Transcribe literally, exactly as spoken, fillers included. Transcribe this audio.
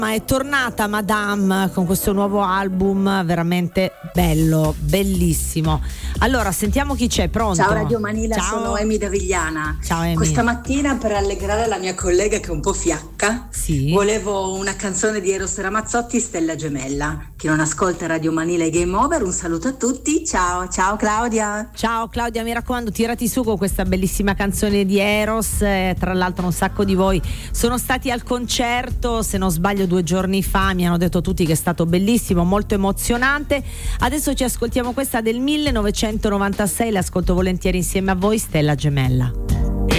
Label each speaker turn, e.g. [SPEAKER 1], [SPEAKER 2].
[SPEAKER 1] Ma è tornata Madame con questo nuovo album veramente bello, bellissimo. Allora sentiamo chi c'è, pronto?
[SPEAKER 2] Ciao Radio Manila,
[SPEAKER 1] Ciao.
[SPEAKER 2] Sono Emi da Vigliana.
[SPEAKER 1] Ciao Emi.
[SPEAKER 2] Questa mattina, per allegrare la mia collega che è un po' fiacca,
[SPEAKER 1] sì.
[SPEAKER 2] volevo una canzone di Eros Ramazzotti, Stella Gemella. Chi non ascolta Radio Manila e Game Over, un saluto a tutti. Ciao, ciao Claudia.
[SPEAKER 1] Ciao Claudia, mi raccomando, tirati su con questa bellissima canzone di Eros. Eh, tra l'altro un sacco di voi sono stati al concerto, se non sbaglio due giorni fa, mi hanno detto tutti che è stato bellissimo, molto emozionante. Adesso ci ascoltiamo questa del millenovecentonovantasei, l'ascolto volentieri insieme a voi, Stella Gemella.